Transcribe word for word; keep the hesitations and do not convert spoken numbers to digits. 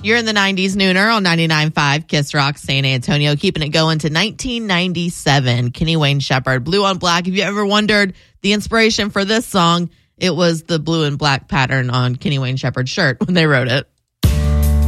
You're in the nineties nooner on ninety-nine point five Kiss Rock San Antonio, keeping it going to nineteen ninety-seven. Kenny Wayne Shepherd, Blue on Black. If you ever wondered the inspiration for this song, it was the blue and black pattern on Kenny Wayne Shepherd's shirt when they wrote it.